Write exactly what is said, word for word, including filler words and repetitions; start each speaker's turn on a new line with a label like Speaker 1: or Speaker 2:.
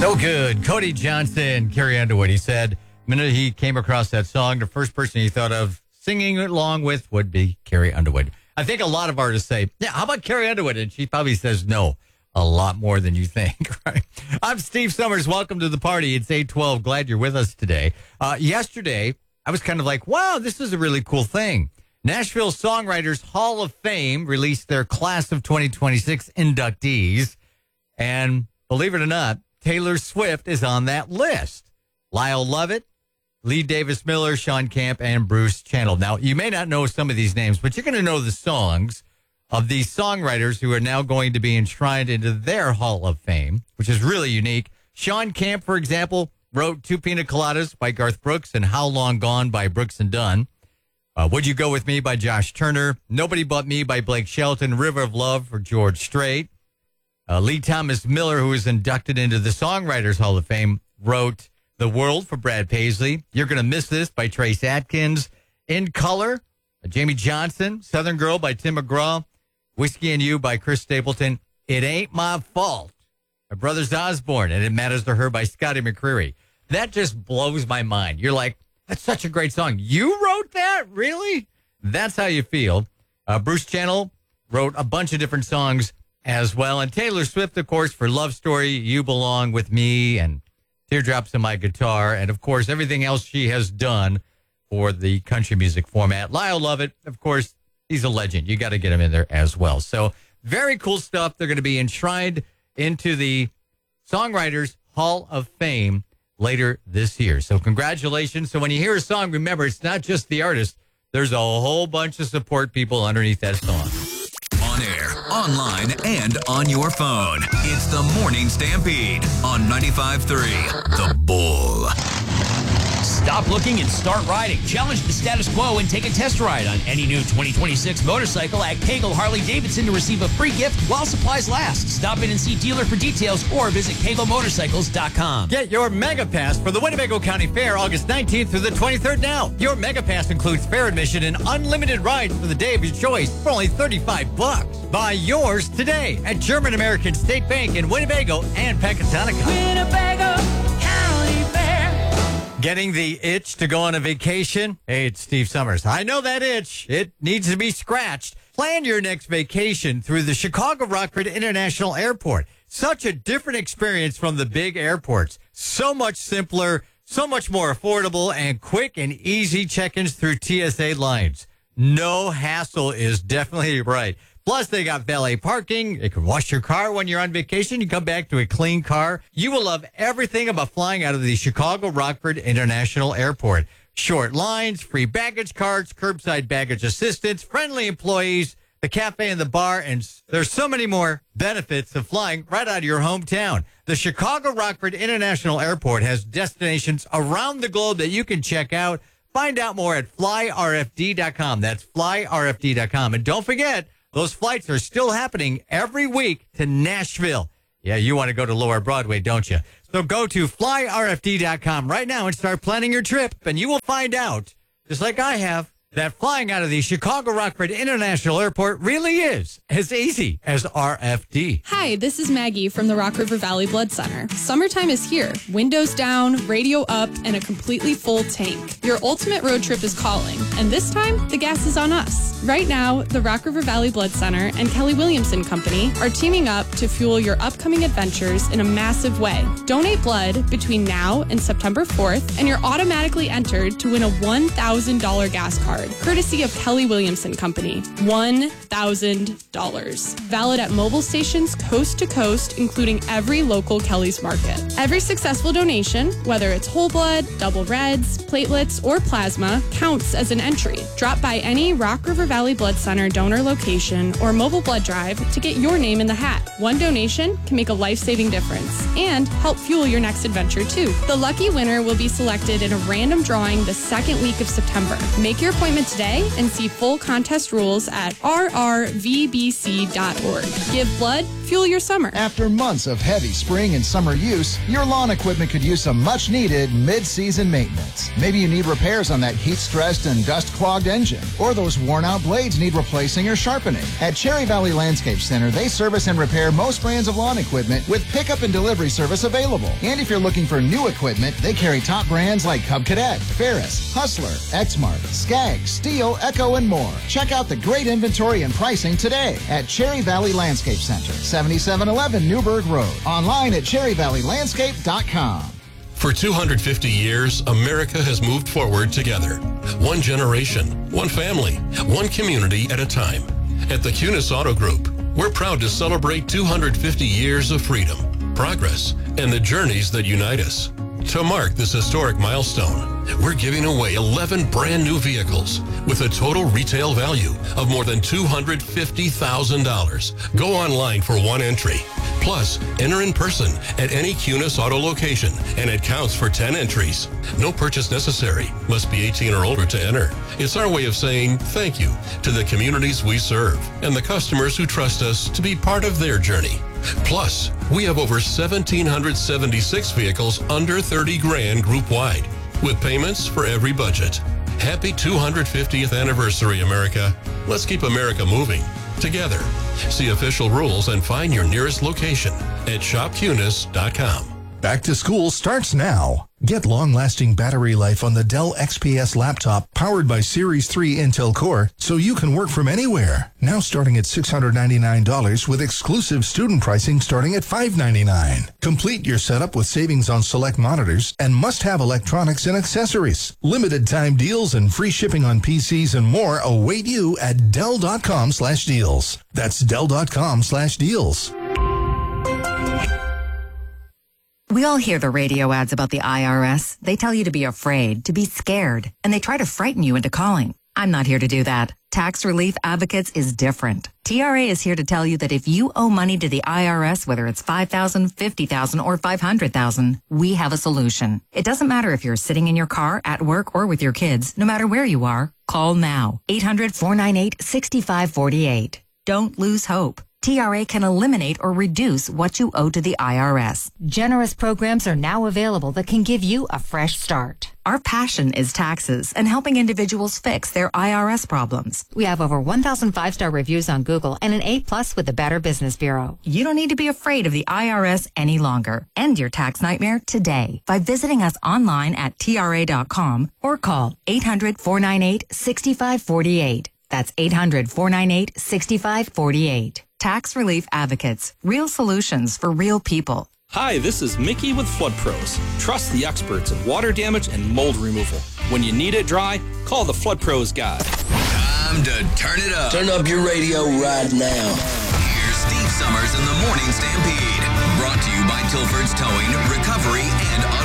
Speaker 1: So good. Cody Johnson, Carrie Underwood. He said the minute he came across that song, the first person he thought of singing along with would be Carrie Underwood. I think a lot of artists say, yeah, how about Carrie Underwood? And she probably says no, a lot more than you think. Right? I'm Steve Summers. Welcome to the party. It's eight twelve. Glad you're with us today. Uh, yesterday, I was kind of like, wow, this is a really cool thing. Nashville Songwriters Hall of Fame released their class of twenty twenty-six inductees. And believe it or not, Taylor Swift is on that list. Lyle Lovett, Lee Davis Miller, Sean Camp, and Bruce Channel. Now, you may not know some of these names, but you're going to know the songs of these songwriters who are now going to be enshrined into their Hall of Fame, which is really unique. Sean Camp, for example, wrote Two Pina Coladas by Garth Brooks and How Long Gone by Brooks and Dunn. Uh, Would You Go With Me by Josh Turner. Nobody But Me by Blake Shelton. River of Love for George Strait. Uh, Lee Thomas Miller, who was inducted into the Songwriters Hall of Fame, wrote The World for Brad Paisley. You're Gonna Miss This by Trace Atkins. In Color, uh, Jamie Johnson. Southern Girl by Tim McGraw. Whiskey and You by Chris Stapleton. It Ain't My Fault by Brothers Osborne. And It Matters to Her by Scotty McCreery. That just blows my mind. You're like, that's such a great song. You wrote that? Really? That's how you feel. Uh, Bruce Channel wrote a bunch of different songs as well. And Taylor Swift, of course, for Love Story, You Belong With Me, and Teardrops in My Guitar, and, of course, everything else she has done for the country music format. Lyle Lovett, of course, he's a legend. You got to get him in there as well. So very cool stuff. They're going to be enshrined into the Songwriters Hall of Fame later this year. So congratulations. So when you hear a song, remember, it's not just the artist. There's a whole bunch of support people underneath that song.
Speaker 2: On air, online, and on your phone. It's the Morning Stampede on ninety-five point three The Bull.
Speaker 3: Stop looking and start riding. Challenge the status quo and take a test ride on any new twenty twenty-six motorcycle at Kegel Harley-Davidson to receive a free gift while supplies last. Stop in and see dealer for details or visit kegel motorcycles dot com.
Speaker 1: Get your Mega Pass for the Winnebago County Fair August nineteenth through the twenty-third now. Your Mega Pass includes fair admission and unlimited rides for the day of your choice for only thirty-five bucks. Buy yours today at German American State Bank in Winnebago and Pecatonica.
Speaker 4: Winnebago County Fair.
Speaker 1: Getting the itch to go on a vacation? Hey, it's Steve Summers. I know that itch. It needs to be scratched. Plan your next vacation through the Chicago Rockford International Airport. Such a different experience from the big airports. So much simpler, so much more affordable, and quick and easy check-ins through T S A lines. No hassle is definitely right. Plus, they got valet parking. You can wash your car when you're on vacation. You come back to a clean car. You will love everything about flying out of the Chicago Rockford International Airport. Short lines, free baggage cards, curbside baggage assistance, friendly employees, the cafe and the bar, and there's so many more benefits of flying right out of your hometown. The Chicago Rockford International Airport has destinations around the globe that you can check out. Find out more at fly R F D dot com. That's fly R F D dot com. And don't forget, those flights are still happening every week to Nashville. Yeah, you want to go to Lower Broadway, don't you? So go to fly R F D dot com right now and start planning your trip, and you will find out, just like I have, that flying out of the Chicago Rockford International Airport really is as easy as R F D.
Speaker 5: Hi, this is Maggie from the Rock River Valley Blood Center. Summertime is here. Windows down, radio up, and a completely full tank. Your ultimate road trip is calling, and this time, the gas is on us. Right now, the Rock River Valley Blood Center and Kelly Williamson Company are teaming up to fuel your upcoming adventures in a massive way. Donate blood between now and September fourth, and you're automatically entered to win a one thousand dollars gas card, courtesy of Kelly Williamson Company. one thousand dollars. Valid at mobile stations coast to coast, including every local Kelly's Market. Every successful donation, whether it's whole blood, double reds, platelets, or plasma, counts as an entry. Drop by any Rock River Valley Blood Center donor location or mobile blood drive to get your name in the hat. One donation can make a life-saving difference and help fuel your next adventure, too. The lucky winner will be selected in a random drawing the second week of September. Make your appointment today and see full contest rules at r r v b c dot org. Give blood Fuel your summer.
Speaker 6: After months of heavy spring and summer use, your lawn equipment could use some much-needed mid-season maintenance. Maybe you need repairs on that heat-stressed and dust-clogged engine, or those worn-out blades need replacing or sharpening. At Cherry Valley Landscape Center, they service and repair most brands of lawn equipment with pickup and delivery service available. And if you're looking for new equipment, they carry top brands like Cub Cadet, Ferris, Hustler, Exmark, Skag, Steel, Echo, and more. Check out the great inventory and pricing today at Cherry Valley Landscape Center, seventy-seven eleven Newburgh Road. Online at cherry valley landscape dot com.
Speaker 7: For two hundred fifty years, America has moved forward together. One generation, one family, one community at a time. At the Cunis Auto Group, we're proud to celebrate two hundred fifty years of freedom, progress, and the journeys that unite us. To mark this historic milestone, we're giving away eleven brand new vehicles with a total retail value of more than two hundred fifty thousand dollars. Go online for one entry. Plus, enter in person at any Cunis Auto location, and it counts for ten entries. No purchase necessary. Must be eighteen or older to enter. It's our way of saying thank you to the communities we serve and the customers who trust us to be part of their journey. Plus, we have over one thousand seven hundred seventy-six vehicles under thirty grand group-wide, with payments for every budget. Happy two hundred fiftieth anniversary, America. Let's keep America moving together. See official rules and find your nearest location at shop cunis dot com.
Speaker 8: Back to school starts now. Get long-lasting battery life on the Dell X P S laptop powered by Series three Intel Core so you can work from anywhere. Now starting at six hundred ninety-nine dollars with exclusive student pricing starting at five hundred ninety-nine dollars. Complete your setup with savings on select monitors and must-have electronics and accessories. Limited time deals and free shipping on P Cs and more await you at Dell dot com slash deals. That's Dell dot com slash deals.
Speaker 9: We all hear the radio ads about the I R S. They tell you to be afraid, to be scared, and they try to frighten you into calling. I'm not here to do that. Tax Relief Advocates is different. T R A is here to tell you that if you owe money to the I R S, whether it's five thousand dollars, fifty thousand dollars, or five hundred thousand dollars, we have a solution. It doesn't matter if you're sitting in your car, at work, or with your kids. No matter where you are, call now. eight hundred, four nine eight, six five four eight. Don't lose hope. T R A can eliminate or reduce what you owe to the I R S.
Speaker 10: Generous programs are now available that can give you a fresh start.
Speaker 9: Our passion is taxes and helping individuals fix their I R S problems.
Speaker 10: We have over one thousand five-star reviews on Google and an A plus with the Better Business Bureau.
Speaker 9: You don't need to be afraid of the I R S any longer. End your tax nightmare today by visiting us online at T R A dot com or call eight hundred, four nine eight, six five four eight. That's eight hundred, four nine eight, six five four eight. Tax Relief Advocates. Real solutions for real people.
Speaker 11: Hi, this is Mickey with Flood Pros. Trust the experts in water damage and mold removal. When you need it dry, call the Flood Pros guy.
Speaker 2: Time to turn it up.
Speaker 12: Turn up your radio right now.
Speaker 2: Here's Steve Summers in the Morning Stampede. Brought to you by Tilford's Towing, Recovery, and Auto